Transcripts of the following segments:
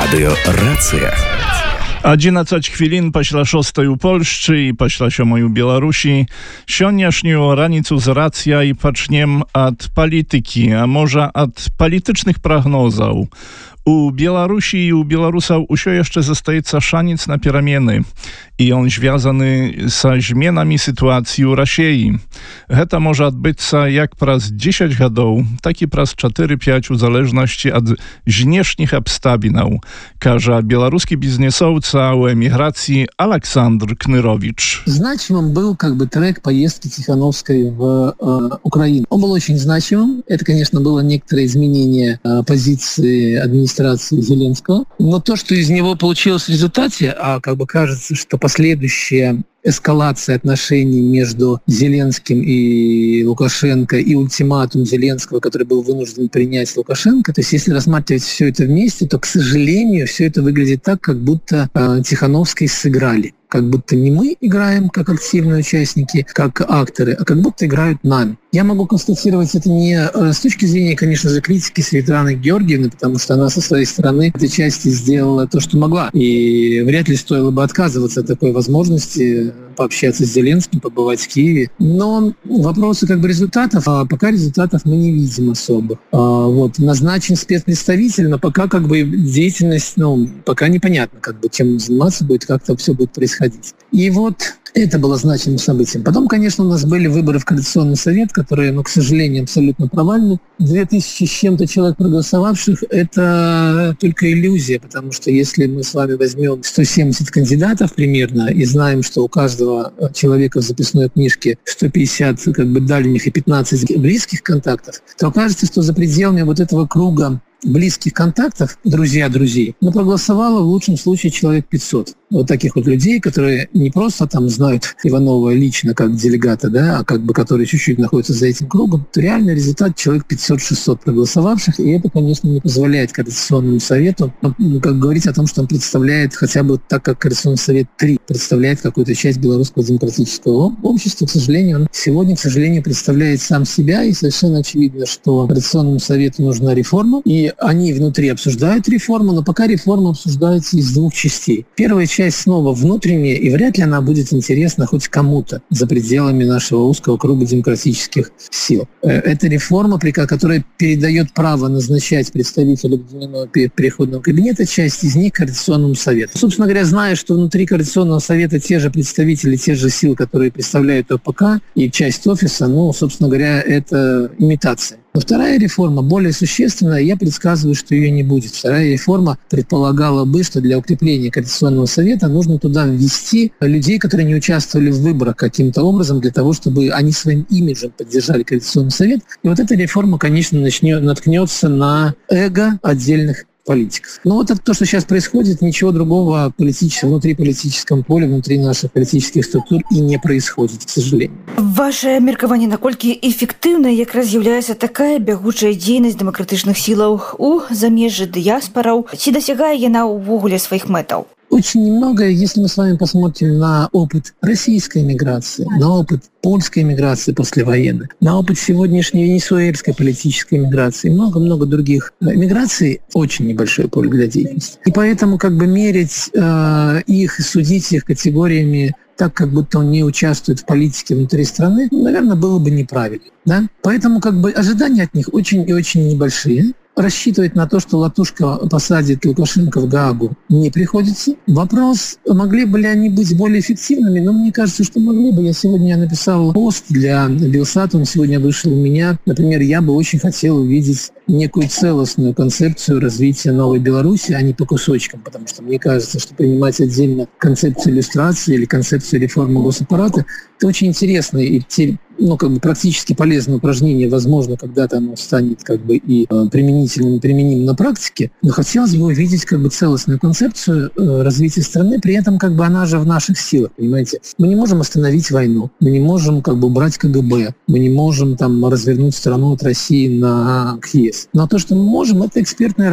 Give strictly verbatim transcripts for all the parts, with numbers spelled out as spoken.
Радыёрацыя. одиннадцать хвілін пасля шостай у Польшчы і пасля сёмай у Беларусі. Сённяшнюю раніцу з рацыяй пачнем ад палітыкі, а можа ад палітычных прагнозаў. У Беларусі і у беларусаў усё яшчэ застаецца шанец на перамены, і ён звязаны са зменамі сітуацыі ў Расіі. Гэта можа адбыцца як праз дзесяць гадоў, так і праз чатыры-пяць у залежнасці ад знешніх абставінаў, кажа беларускі бізнесоўца ў эміграцыі Александр Кнырowicz. Значимым был как бы трек поездки Тихановской в э, Украину. Он был очень значимым. Это, конечно, было некоторое изменение э, позиции администрации Зеленского. Но то, что из него получилось в результате, а как бы кажется, что последующая эскалация отношений между Зеленским и Лукашенко и ультиматум Зеленского, который был вынужден принять Лукашенко. То есть если рассматривать все это вместе, то, к сожалению, все это выглядит так, как будто э, Тихановской сыграли. Как будто не мы играем как активные участники, как акторы, а как будто играют нами. Я могу констатировать это не с точки зрения, конечно же, критики Светланы Георгиевны, потому что она со своей стороны в этой части сделала то, что могла. И вряд ли стоило бы отказываться от такой возможности пообщаться с Зеленским, побывать в Киеве. Но вопросы как бы результатов, а пока результатов мы не видим особо. А, вот, назначен спецпредставитель, но пока как бы деятельность, ну, пока непонятно, как бы чем заниматься будет, как там все будет происходить. И вот это было значимым событием. Потом, конечно, у нас были выборы в Координационный совет, которые, ну, к сожалению, абсолютно провальны. Две тысячи с чем-то человек проголосовавших – это только иллюзия, потому что если мы с вами возьмем сто семьдесят кандидатов примерно и знаем, что у каждого человека в записной книжке сто пятьдесят как бы дальних и пятнадцать близких контактов, то окажется, что за пределами вот этого круга близких контактов, друзья друзей, но проголосовало в лучшем случае человек пятьсот. Вот таких вот людей, которые не просто там знают Иванова лично как делегата, да, а как бы которые чуть-чуть находятся за этим кругом, то реальный результат человек пятьсот-шестьсот проголосовавших, и это, конечно, не позволяет Координационному совету, ну, как говорить о том, что он представляет хотя бы так, как Координационный совет три представляет какую-то часть белорусского демократического общества. К сожалению, он сегодня, к сожалению, представляет сам себя, и совершенно очевидно, что Координационному совету нужна реформа, и они внутри обсуждают реформу, но пока реформа обсуждается из двух частей. Первая часть снова внутренняя, и вряд ли она будет интересна хоть кому-то за пределами нашего узкого круга демократических сил. Это реформа, которая передает право назначать представителей Объединенного переходного кабинета, часть из них Координационному совету. Собственно говоря, зная, что внутри Координационного совета те же представители, те же сил, которые представляют ОПК и часть офиса, ну, собственно говоря, это имитация. Но вторая реформа более существенная, я предсказываю, что ее не будет. Вторая реформа предполагала бы, что для укрепления Координационного совета нужно туда ввести людей, которые не участвовали в выборах каким-то образом, для того, чтобы они своим имиджем поддержали Координационный совет. И вот эта реформа, конечно, начнет, наткнется на эго отдельных политиков. Но вот это то, что сейчас происходит, ничего другого политического, внутри политическом поле, внутри наших политических структур и не происходит, к сожалению. Ваше меркаванне, наколькі эфектыўнай якраз з'яўляецца такая бягучая дзейнасць дэмакратычных сілаў у замежжы дыяспараў? Ці дасягае яна ўвогуле сваіх мэтаў? Очень немного, если мы с вами посмотрим на опыт российской миграции, на опыт польской миграции послевоенной, на опыт сегодняшней венесуэльской политической миграции, много-много других миграций, очень небольшое поле для деятельности. И поэтому как бы мерить э, их и судить их категориями так, как будто он не участвует в политике внутри страны, наверное, было бы неправильно. Да? Поэтому как бы ожидания от них очень и очень небольшие. Рассчитывать на то, что Латушка посадит Лукашенко в Гаагу, не приходится. Вопрос, могли бы ли они быть более эффективными, но мне кажется, что могли бы. Я сегодня написал пост для Белсата, он сегодня вышел у меня. Например, я бы очень хотел увидеть некую целостную концепцию развития новой Беларуси, а не по кусочкам, потому что мне кажется, что принимать отдельно концепцию иллюстрации или концепцию реформы госаппарата – это очень интересно, и те, ну, как бы практически полезное упражнение, возможно, когда-то оно станет как бы и э, применительным, и применимым на практике, но хотелось бы увидеть как бы целостную концепцию э, развития страны, при этом как бы она же в наших силах, понимаете? Мы не можем остановить войну, мы не можем как бы убрать КГБ, мы не можем там развернуть страну от России на к ЕС. Но то, что мы можем, это экспертная работа.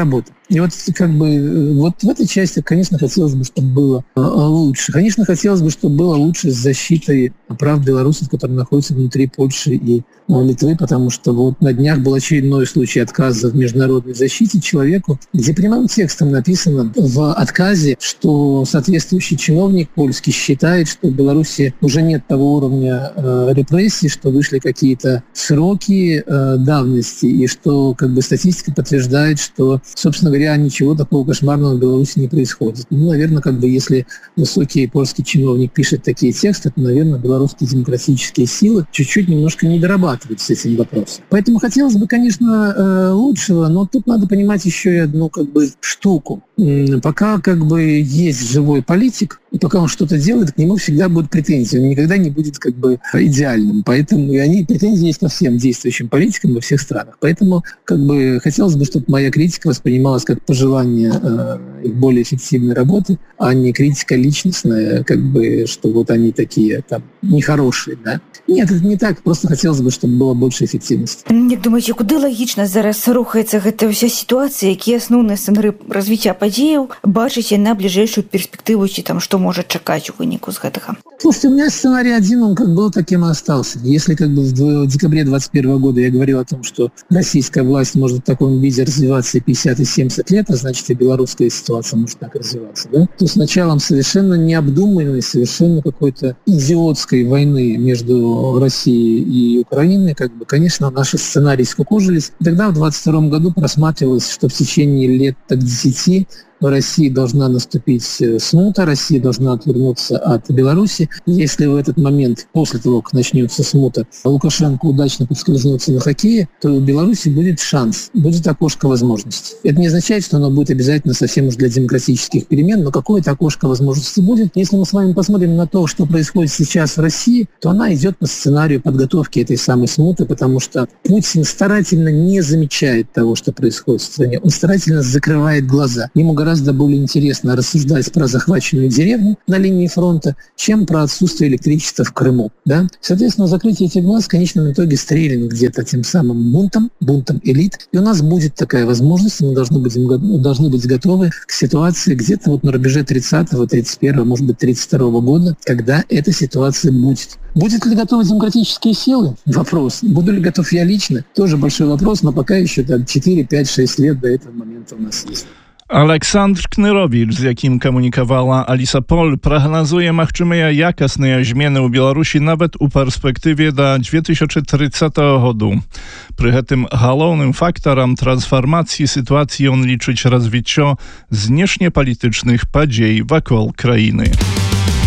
И вот как бы вот в этой части, конечно, хотелось бы, чтобы было лучше. Конечно, хотелось бы, чтобы было лучше с защитой прав белорусов, которые находятся внутри Польши и Литвы, потому что вот на днях был очередной случай отказа в международной защите человеку, где прямым текстом написано в отказе, что соответствующий чиновник польский считает, что в Беларуси уже нет того уровня э, репрессий, что вышли какие-то сроки э, давности, и что как бы статистика подтверждает, что, собственно говоря, ничего такого кошмарного в Беларуси не происходит. Ну, наверное, как бы если высокий польский чиновник пишет такие тексты, то, наверное, белорусские демократические силы чуть-чуть немножко не дорабатывают с этим вопросом. Поэтому хотелось бы, конечно, лучшего, но тут надо понимать еще и одну как бы штуку. Пока как бы есть живой политик, и пока он что-то делает, к нему всегда будут претензии. Он никогда не будет как бы идеальным. Поэтому и они претензии есть ко всем действующим политикам во всех странах. Поэтому как бы хотелось бы, чтобы моя критика воспринималась как пожелание э, их более эффективной работы, а не критика личностная, как бы, что вот они такие там нехорошие, да. Нет, это не так. Просто хотелось бы, чтобы было больше эффективности. Як думаеце, куды лагічна зараз рухаецца гэта ўся сітуацыя, якія асноўныя сцэнары развіцця падзеяў бачыце на бліжэйшую перспектыву, ці там што можа чакаць у выніку з гэтага? Слушайте, у меня сценарий один, он как был, таким и остался. Если как бы в декабре двадцать первого года я говорил о том, что российская власть может в таком виде развиваться и пятьдесят, и семьдесят лет, а значит и белорусская ситуация может так развиваться, да? То с началом совершенно необдуманной, совершенно какой-то идиотской войны между Россией и Украиной, как бы, конечно, наши сценарии скукожились. Тогда в двадцать втором году просматривалось, что в течение лет так десяти в России должна наступить смута, Россия должна отвернуться от Беларуси. Если в этот момент, после того, как начнется смута, Лукашенко удачно подскользнется на хоккее, то у Беларуси будет шанс, будет окошко возможностей. Это не означает, что оно будет обязательно совсем уж для демократических перемен, но какое-то окошко возможностей будет. Если мы с вами посмотрим на то, что происходит сейчас в России, то она идет по сценарию подготовки этой самой смуты, потому что Путин старательно не замечает того, что происходит в стране. Он старательно закрывает глаза. Ему гораздо более интересно рассуждать про захваченную деревню на линии фронта, чем про отсутствие электричества в Крыму. Да? Соответственно, закрытие этих глаз в конечном итоге стрелянет где-то тем самым бунтом, бунтом элит. И у нас будет такая возможность, мы должны быть, должны быть готовы к ситуации где-то вот на рубеже тридцатого, тридцать первого, может быть, тридцать второго года, когда эта ситуация будет. Будет ли готовы демократические силы? Вопрос. Буду ли готов я лично? Тоже большой вопрос, но пока еще так, четыре, пять, шесть лет до этого момента у нас есть. Aleksandr Knyrowicz, z jakim komunikowała Alisa Pol, prognozuje machczymeja jakasne zmiany u Białorusi nawet u perspektywie do dwa tysiące trzydziestego roku. Przy tym głównym faktorem transformacji sytuacji on liczyć rozwitcio zniecznie politycznych podziej wokół krainy.